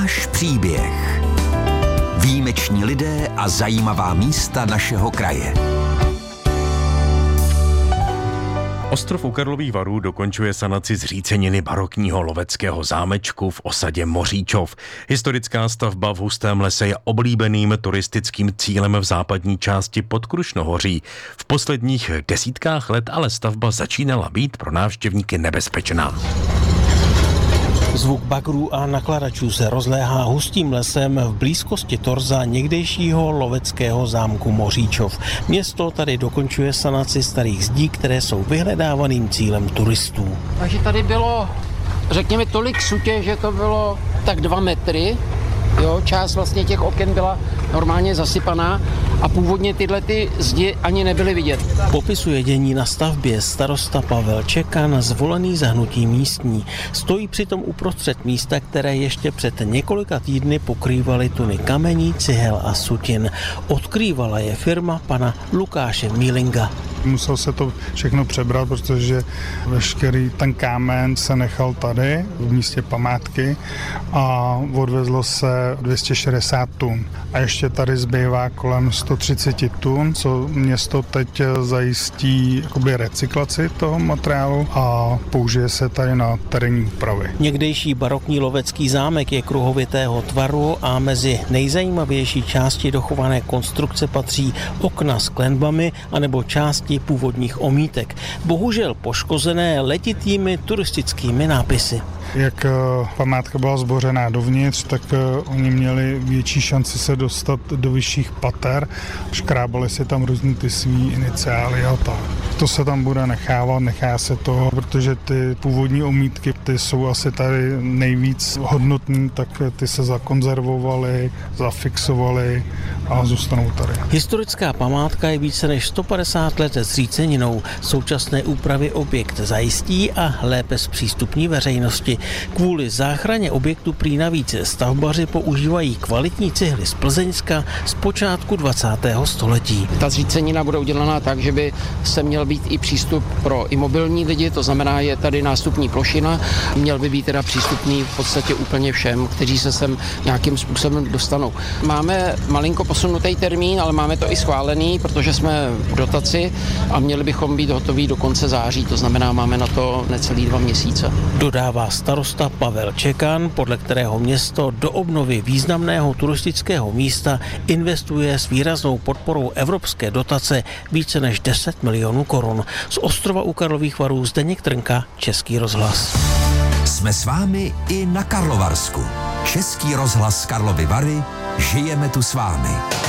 Náš příběh. Výjimeční lidé a zajímavá místa našeho kraje. Ostrov u Karlových Varů dokončuje sanaci zříceniny barokního loveckého zámečku v osadě Moříčov. Historická stavba v hustém lese je oblíbeným turistickým cílem v západní části Podkrušnohoří. V posledních desítkách let ale stavba začínala být pro návštěvníky nebezpečná. Zvuk bagrů a nakladačů se rozléhá hustým lesem v blízkosti torza někdejšího loveckého zámku Moříčov. Město tady dokončuje sanaci starých zdí, které jsou vyhledávaným cílem turistů. Takže tady bylo, řekněme, tolik sutě, že to bylo tak 2 metry. Jo, část vlastně těch oken byla normálně zasypaná a původně tyhle ty zdi ani nebyly vidět. Popisuje dění na stavbě starosta Pavel Čekan, zvolený za hnutí místní. Stojí přitom uprostřed místa, které ještě před několika týdny pokrývaly tuny kamení, cihel a sutin. Odkrývala je firma pana Lukáše Mílinga. Musel se to všechno přebrat, protože veškerý ten kámen se nechal tady v místě památky a odvezlo se 260 tun. A ještě tady zbývá kolem 130 tun, co město teď zajistí jakoby recyklaci toho materiálu a použije se tady na terénní úpravy. Někdejší barokní lovecký zámek je kruhovitého tvaru a mezi nejzajímavější části dochované konstrukce patří okna s klenbami anebo části původních omítek, bohužel poškozené letitými turistickými nápisy. Jak památka byla zbořená dovnitř, tak oni měli větší šanci se dostat do vyšších pater. Škrábali si tam různý ty svý iniciály a tak. To se tam bude nechávat, nechá se to, protože ty původní omítky, ty jsou asi tady nejvíc hodnotný, tak ty se zakonzervovaly, zafixovaly a zůstanou tady. Historická památka je více než 150 let zříceninou. Současné úpravy objekt zajistí a lépe zpřístupní veřejnosti. Kvůli záchraně objektu prý navíc stavbaři používají kvalitní cihly z Plzeňska z počátku 20. století. Ta zřícenina bude udělaná tak, že by se měl být i přístup pro imobilní lidi, to znamená, je tady nástupní plošina, měl by být teda přístupný v podstatě úplně všem, kteří se sem nějakým způsobem dostanou. Máme malinko posunutý termín, ale máme to i schválený, protože jsme v dotaci a měli bychom být hotoví do konce září, to znamená, máme na to necelý 2 měsíce. Dodává starosta Pavel Čekan, podle kterého město do obnovy významného turistického místa investuje s výraznou podporou evropské dotace více než 10 milionů korun. Z ostrova u Karlových Varů Zdeněk Trnka, Český rozhlas. Jsme s vámi i na Karlovarsku. Český rozhlas Karlovy Vary, žijeme tu s vámi.